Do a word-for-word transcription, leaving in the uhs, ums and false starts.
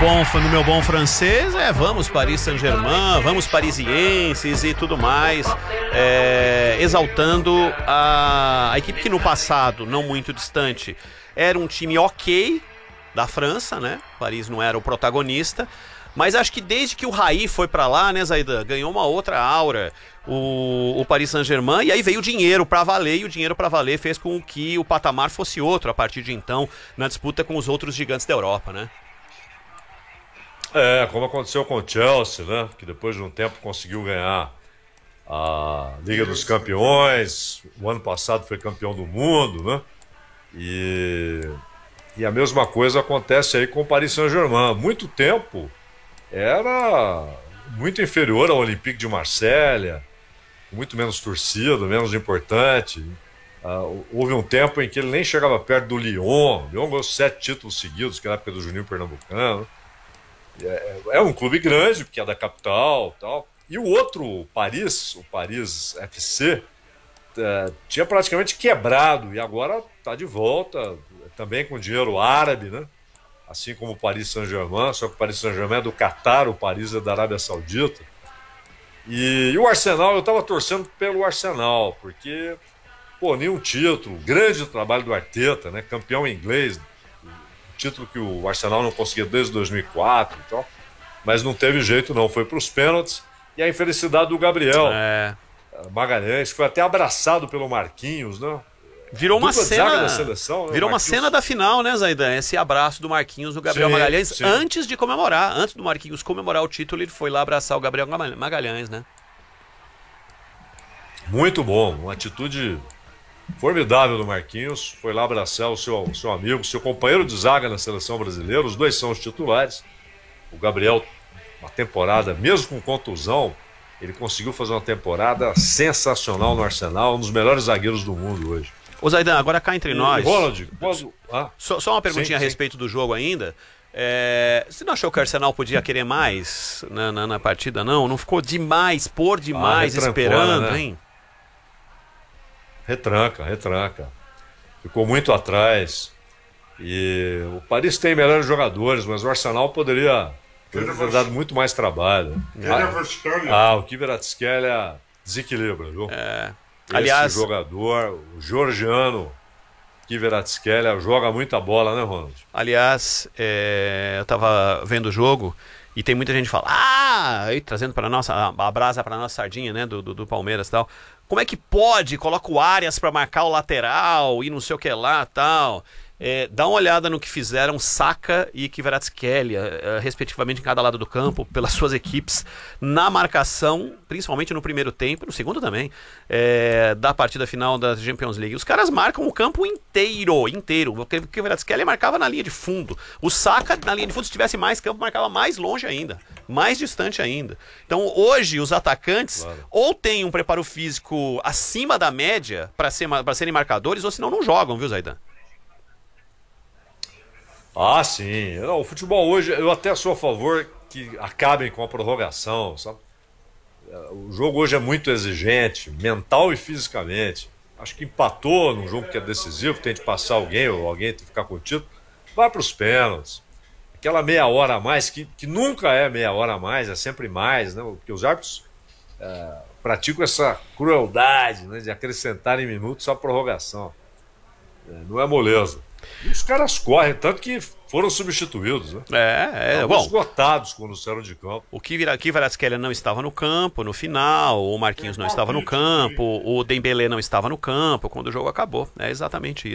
bom, no meu bom francês, é vamos Paris Saint-Germain, vamos parisienses e tudo mais, é, exaltando a, a equipe que no passado, não muito distante, era um time ok da França, né? Paris não era o protagonista, mas acho que desde que o Raí foi pra lá, né, Zaidan, ganhou uma outra aura o, o Paris Saint-Germain, e aí veio o dinheiro pra valer, e o dinheiro pra valer fez com que o patamar fosse outro a partir de então, na disputa com os outros gigantes da Europa, né? É, como aconteceu com o Chelsea, né? Que depois de um tempo conseguiu ganhar a Liga dos Campeões. O ano passado foi campeão do mundo, né? E, e a mesma coisa acontece aí com o Paris Saint-Germain. Há muito tempo era muito inferior ao Olympique de Marselha, muito menos torcida, menos importante. Uh, houve um tempo em que ele nem chegava perto do Lyon. O Lyon ganhou sete títulos seguidos, que era a época do Juninho Pernambucano. É, é um clube grande, porque é da capital e tal. E o outro, o Paris, o Paris F C, é, tinha praticamente quebrado e agora está de volta, também com dinheiro árabe, né? Assim como o Paris Saint-Germain, só que o Paris Saint-Germain é do Catar, o Paris é da Arábia Saudita. E, e o Arsenal, eu estava torcendo pelo Arsenal, porque, pô, nenhum título, grande trabalho do Arteta, né? Campeão inglês, título que o Arsenal não conseguia desde dois mil e quatro e tal, mas não teve jeito não, foi para os pênaltis. E a infelicidade do Gabriel é. Magalhães, que foi até abraçado pelo Marquinhos, né? Virou uma cena da seleção, né? Virou uma cena da final, né, Zaidan? Esse abraço do Marquinhos, do Gabriel sim, Magalhães, sim. Antes de comemorar, antes do Marquinhos comemorar o título, ele foi lá abraçar o Gabriel Magalhães, né? Muito bom, uma atitude formidável do Marquinhos, foi lá abraçar o seu, o seu amigo, seu companheiro de zaga na seleção brasileira, os dois são os titulares. O Gabriel, uma temporada, mesmo com contusão, ele conseguiu fazer uma temporada sensacional no Arsenal, um dos melhores zagueiros do mundo hoje. Ô Zaidan, agora cá entre nós, Ronald, posso... ah, só, só uma perguntinha sim, a respeito sim. do jogo ainda. É, você não achou que o Arsenal podia querer mais na, na, na partida, não? Não ficou demais, por demais, ah, esperando, né? Hein? Retranca, retranca. Ficou muito atrás. E o Paris tem melhores jogadores, mas o Arsenal poderia ter dado muito mais trabalho. Ah, ah, o Kvaratskhelia desequilibra, viu? É. Esse Aliás, jogador, o georgiano Kvaratskhelia, joga muita bola, né, Ronald? Aliás, é, eu tava vendo o jogo e tem muita gente que fala, ah, aí, trazendo para nossa a brasa para nossa sardinha, né, do, do, do Palmeiras e tal. Como é que pode? Coloca o Arias para marcar o lateral e não sei o que lá tal. É, dá uma olhada no que fizeram Saka e Kvaratskhelia, é, respectivamente em cada lado do campo, pelas suas equipes, na marcação, principalmente no primeiro tempo, no segundo também, é, da partida final da Champions League. Os caras marcam o campo inteiro, inteiro. O Kvaratskhelia marcava na linha de fundo. O Saka, na linha de fundo, se tivesse mais campo, marcava mais longe ainda, mais distante ainda. Então, hoje, os atacantes claro. ou têm um preparo físico acima da média para ser, para serem marcadores, ou senão não jogam, viu, Zaidan? Ah, sim. Não, o futebol hoje, eu até sou a favor que acabem com a prorrogação, sabe? O jogo hoje é muito exigente, mental e fisicamente. Acho que empatou num jogo que é decisivo, tem de passar alguém ou alguém tem que ficar com o título, vai para os pênaltis. Aquela meia hora a mais, que, que nunca é meia hora a mais, é sempre mais, né? Porque os árbitros é, praticam essa crueldade, né, de acrescentarem minutos à prorrogação. É, não é moleza. E os caras correm, tanto que foram substituídos, né? É, é bom. Esgotados quando saíram de campo. O Kvaratskhelia não estava no campo no final, o Marquinhos não estava no campo, o Dembélé não estava no campo quando o jogo acabou. É exatamente isso.